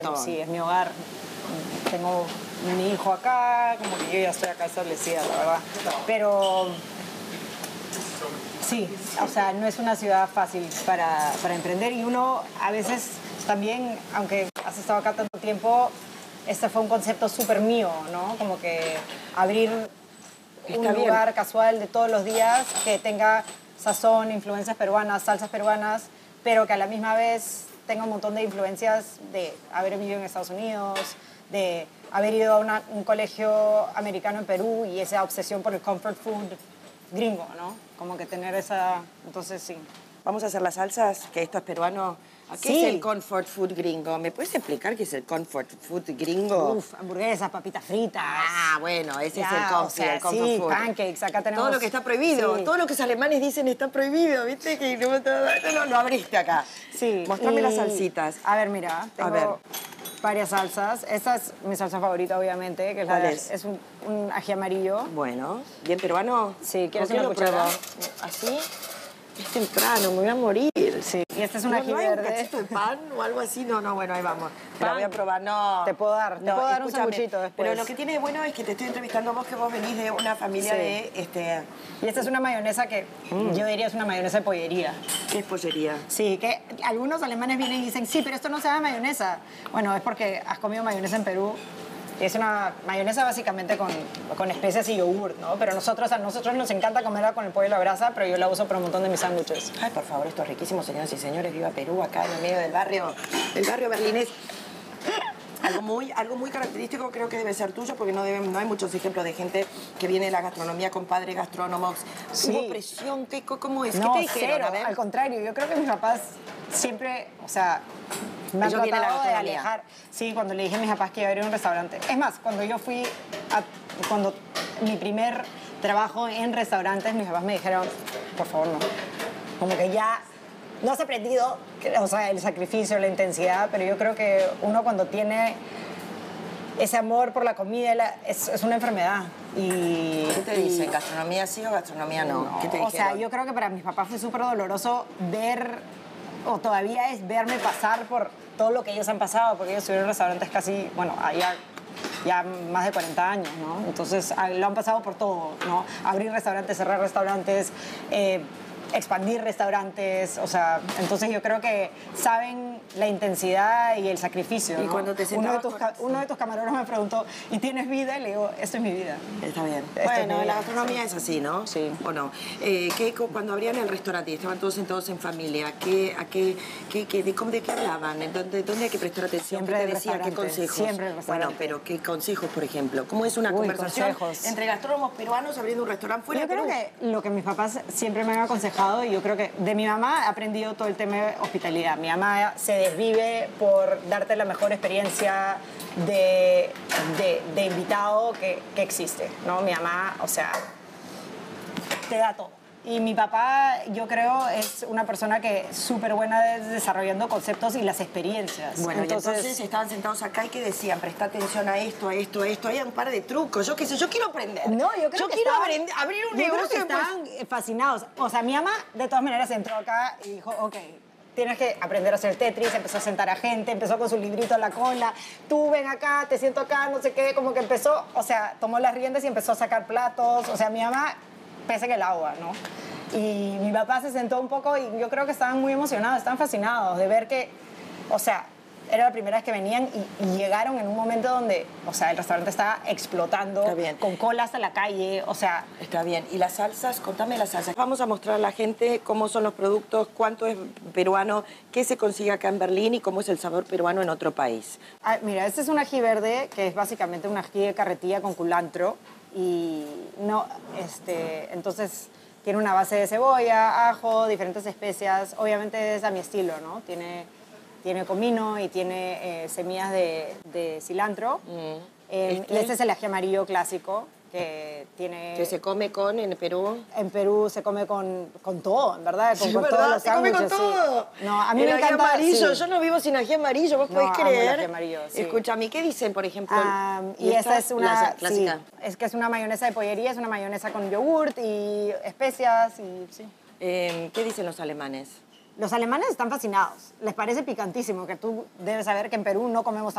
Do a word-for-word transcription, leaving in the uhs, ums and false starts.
Sí, es mi hogar. Tengo mi hijo acá, como que yo ya estoy acá establecida, la verdad. Pero sí, o sea, no es una ciudad fácil para, para emprender y uno a veces también, aunque has estado acá tanto tiempo, este fue un concepto súper mío, ¿no? Como que abrir un Está bien. lugar casual de todos los días que tenga sazón, influencias peruanas, salsas peruanas, pero que a la misma vez tenga un montón de influencias de haber vivido en Estados Unidos, de haber ido a una, un colegio americano en Perú y esa obsesión por el comfort food gringo, ¿no? Como que tener esa... Entonces, sí. Vamos a hacer las salsas, que esto es peruano. ¿Qué Sí. es el comfort food gringo? ¿Me puedes explicar qué es el comfort food gringo? Uf, hamburguesas, papitas fritas. Ah, bueno, ese Ya, es el, com o sea, el comfort sí, food. pancakes, acá tenemos... Todo lo que está prohibido, Sí. todo lo que los alemanes dicen está prohibido, ¿viste? Que no, no, no, lo abriste acá. Sí. Mostrame y- las salsitas. A ver, mira, tengo A ver. varias salsas. Esta es mi salsa favorita, obviamente, que es la ¿Cuál de- es? Es un, un ají amarillo. Bueno, ¿bien peruano? Sí, ¿quieres ¿Con qué una lo cuchara? pruebo? ¿Así? Es temprano, me voy a morir. Sí. Y este es un ¿No, ají no hay un verde. cachito de pan o algo así? No, no, bueno, ahí vamos. Te la Pan. voy a probar, no. Te puedo dar, te puedo dar un escúchame, sanguchito después. Pero lo que tiene de bueno es que te estoy entrevistando vos, que vos venís de una familia Sí. de, este, Y esta es una mayonesa que Mm. yo diría es una mayonesa de pollería. ¿qué es pollería? Sí, que algunos alemanes vienen y dicen, sí, pero esto no se llama mayonesa. Bueno, es porque has comido mayonesa en Perú. Y es una mayonesa básicamente con, con especias y yogur, ¿no? Pero nosotros, a nosotros nos encanta comerla con el pollo y la brasa, pero yo la uso para un montón de mis sándwiches. Ay, por favor, esto es riquísimo, señoras y señores. Viva Perú, acá en el medio del barrio, del barrio berlinés. Algo muy, algo muy característico creo que debe ser tuyo, porque no, deben, no hay muchos ejemplos de gente que viene de la gastronomía con padres gastrónomos. Sí. ¿Hubo presión? ¿Qué, ¿Cómo es? No, ¿Qué te dijeron? cero, A ver. al contrario. Yo creo que mis papás siempre, o sea, me han Ellos vienen de la tratado de gastronomía. alejar. Sí, cuando le dije a mis papás que iba a abrir un restaurante. Es más, cuando yo fui a, cuando mi primer trabajo en restaurantes, mis papás me dijeron, por favor, no. Como que ya no has aprendido, que- o sea, el sacrificio, la intensidad, pero yo creo que uno cuando tiene ese amor por la comida la- es, es una enfermedad. Y, ¿Qué te y- dicen? ¿Gastronomía sí o gastronomía no? ¿Qué te o dijeron? sea, yo creo que para mis papás fue súper doloroso ver, o todavía es verme pasar por todo lo que ellos han pasado, porque ellos tuvieron restaurantes casi, bueno, allá ya más de cuarenta años, ¿no? Entonces, ah, lo han pasado por todo, ¿no? Abrir restaurantes, cerrar restaurantes, eh, expandir restaurantes, o sea, entonces yo creo que saben la intensidad y el sacrificio, Y ¿no? cuando te uno, de sentabas tus, con- ca- uno de tus camareros me preguntó, ¿y tienes vida? Y le digo, esto es mi vida. Está bien. Esto es Bueno, mi la vida, gastronomía es así, ¿no? Sí. ¿O no? Eh, ¿qué- cuando abrían el restaurante y estaban todos sentados en familia, ¿qué, a qué, qué, qué- de, cómo- de qué hablaban? ¿Dónde, ¿Dónde hay que prestar atención? Siempre ¿Qué te del decía? ¿Qué restaurante, consejos? siempre del Bueno, restaurante. pero ¿qué consejos, por ejemplo? ¿Cómo es una Uy, conversación consejos. entre gastrónomos peruanos abriendo un restaurante fuera Yo de creo Perú? que lo que mis papás siempre me han aconsejado, y yo creo que de mi mamá he aprendido todo el tema de hospitalidad. Mi mamá se desvive por darte la mejor experiencia de, de, de invitado que, que existe, ¿no? Mi mamá, o sea, te da todo. Y mi papá, yo creo, es una persona que es súper buena de- desarrollando conceptos y las experiencias. Bueno, entonces, y entonces estaban sentados acá y que decían, presta atención a esto, a esto, a esto. Hay un par de trucos, yo qué sé, yo quiero aprender. No, yo creo que quiero estaban- aprender- abrir un yo creo negocio que y después- estaban eh, fascinados. O sea, mi mamá de todas maneras entró acá y dijo, ok, tienes que aprender a hacer Tetris, empezó a sentar a gente, empezó con su librito en la cola, tú ven acá, te siento acá, no sé qué, como que empezó, o sea, tomó las riendas y empezó a sacar platos. O sea, mi mamá pesa en el agua, ¿no? Y mi papá se sentó un poco y yo creo que estaban muy emocionados, estaban fascinados de ver que, o sea, era la primera vez que venían y, y llegaron en un momento donde, o sea, el restaurante estaba explotando, Está bien. con cola hasta la calle, o sea, Está bien. ¿Y las salsas? Contame las salsas. Vamos a mostrar a la gente cómo son los productos, cuánto es peruano, qué se consigue acá en Berlín y cómo es el sabor peruano en otro país. ah, mira, este es un ají verde que es básicamente un ají de carretilla con culantro y no, este, entonces tiene una base de cebolla, ajo, diferentes especias, obviamente es a mi estilo, ¿no? Tiene, tiene comino y tiene eh, semillas de, de cilantro. Eh, Este- Y este es el ají amarillo clásico que tiene... Que se come con en Perú. En Perú se come con, con todo, en verdad, con, Sí, con ¿verdad? todos los Se come con sándwiches, sí. todo. No, a mí el me ají encanta... amarillo, sí. yo no vivo sin ají amarillo, vos No, podés amo el creer. ají amarillo, sí. Escúchame, ¿qué dicen, por ejemplo? Ah, y esta es una... La sí, clásica. es que es una mayonesa de pollería, es una mayonesa con yogurt y especias y sí. Eh, ¿Qué dicen los alemanes? Los alemanes están fascinados. Les parece picantísimo, que tú debes saber que en Perú no comemos